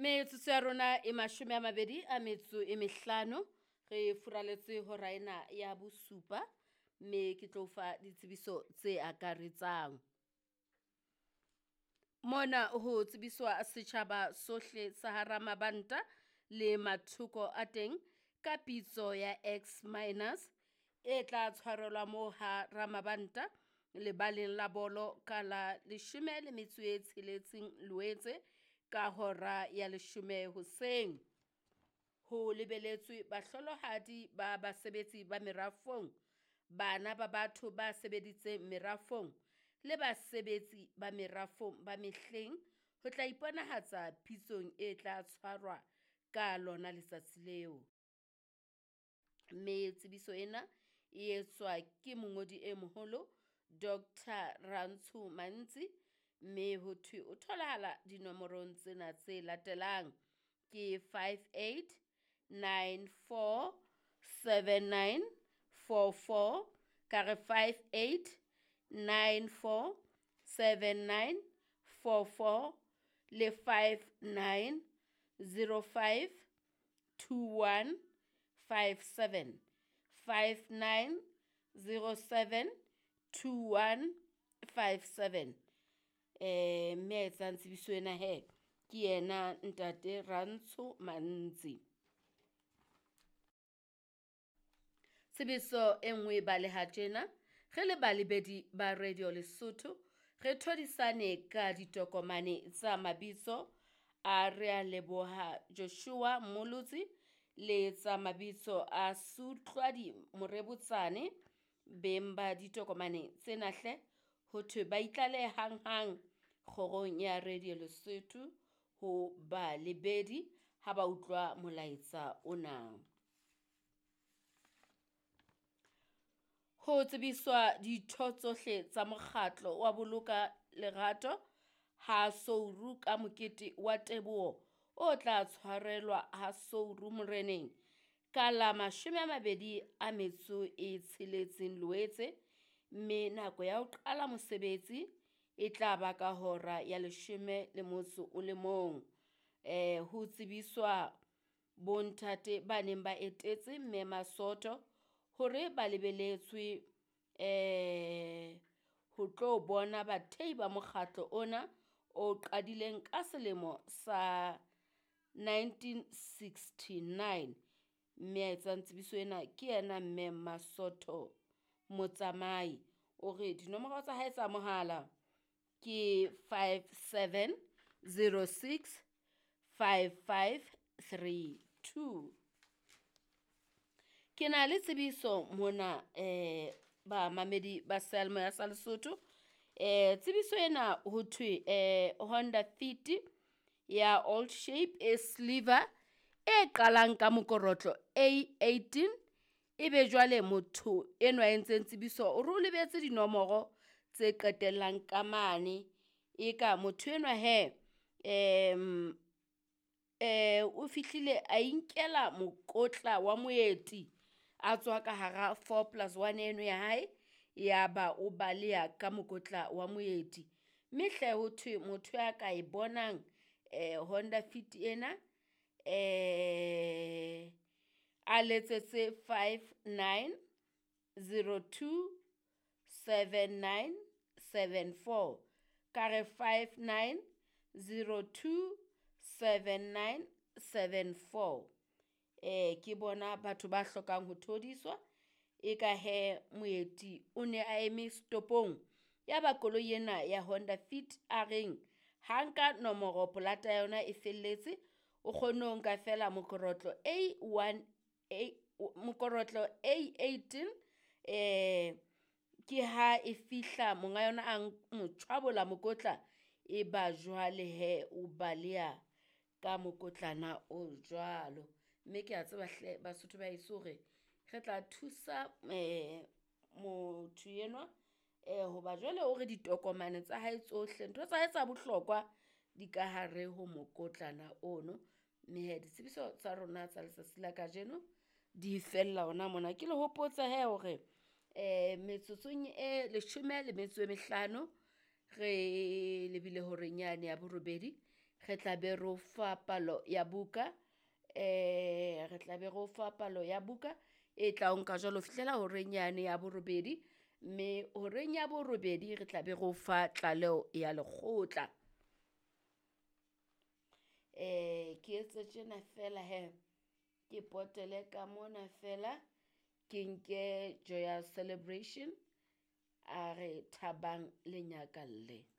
Metsotso ya rona e 25 re furaletse hora ena ya bosupa mme ke tlo fa ditsebiso tse akaretsang. Mona ho tsebiswa setjhaba sohle sa hara mabanta le mathoko a teng ka pitso ya X minus e tla tshwarelwa mo hara mabanta lebaleng la bolo ka la 16 Loetse ka hora ya 10 hoseng. Ho lebeletswe bahlolohadi ba basebetsi ba merafong, bana ba batho ba sebeditseng merafong le basebetsi ba merafong ba mehleng ho tla iponahatsa pitsong e tla tshwarwa ka lona letsatsi leo. Mme tsebiso ena e etswa ke mongodi e moholo Dr. Rantsho Mantsi, mme ho thwe o tholahala dinomorong tsena tse latelang ke 58947944 ka re 58947944 le 59052157 59072157. Mme etsang tsebiso ena ke yena Ntate Rantsho Mantsi. Tsebiso e nngwe ba le ha tjena re le balebedi ba Radio Lesotho re thodisane ka ditokomane tsa mabitso a Rea Leboha Joshua Molutsi le tsa mabitso a Sutlwadi Morebutsane. Beng ba ditokomane tsena hle ho thwe ba itlale hang kgorong ya Radio Lesotho ho ba lebedi ha ba utlwa molaetsa ona. Ho tsebiswa ditho tsohle tsa mokgatlo wa boloka lerato ha Souru ka mokete wa teboho o tla tshwarelwa ha Souru Moreneng ka la 26 Loetse, mme nako ya ho qala mosebetsi e tla ba ka hora ya 11. Ho tsebiswa bontate ba neng ba etetse mme Masotho hore ba lebeletswe ho tlo bona bathehi ba mokgatlo ona o qadileng ka selemo sa 1969. Mme etsang tsebiso ena ke yena mme Masotho Motsamai. O re dinomoro tsa hae tsa mohala ke 5706 5532. Ke na le tsebiso mona ba mamedi ba Selmo ya Lesotho. Tsebiso ena ho thwe Honda Fit ya Old Shape e sliver e qalang ka mokorotlo A18 ebe jwale motho enwa a entseng tsebiso o re o lebetse dinomoro tse qetellang ka mane e ka motho enwa o fihlile a inkela mokotla wa moeti a tswa ka hara 4+1 eno ya hae ya ba o baleya ka mokotla wa moeti. Mme hle ho thwe motho ya ka e bonang Honda Fit ena a letsetse 59027974 ka re 59027974. Ke bona batho ba hlokang ho thodiswa e ka moeti o ne a eme stopong ya ba koloi ena ya Honda Fit a reng ha nka nomoro polata ya yona e felletse o kgone ho nka fela mokorotlo A18 ke ha e fihla monga yona a mo tshwabola mokotla e ba jwale o baleya ka mokotlana o jwalo. Mme ke a tseba hle Basotho ba iso re tla thusa motho enwa ho ba jwale o re ditokomane tsa hae tsohle, ntho tsa hae tsa bohlokwa di ka hare ho mokotlana ono. Mme ditsebiso tsa rona tsa letsatsi la kajeno di fella ona mona. Ke le hopotsa hore metsotsong e 15 re lebile hore nyane ya borobedi re tla be ro fa palo ya buka, re tla be ro fa palo ya buka e tla o nka jwalo fihlela horeng yane ya borobedi, mme horeng ya borobedi re tla be ro fa tlaleo ya lekgotla. Ke etse tjena fela he, ke potele ka mona fela, ke nke Joyous Celebration a re Thabang le Nyakalle.